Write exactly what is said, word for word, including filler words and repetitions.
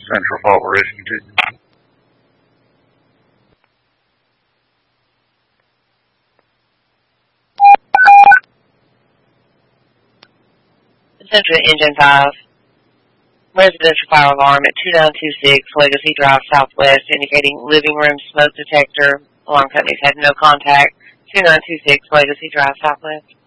Central Fault Risk continue. Central Engine five. Residential fire alarm at two nine two six Legacy Drive Southwest indicating living room smoke detector. Alarm companies had no contact. two nine two six Legacy Drive Southwest.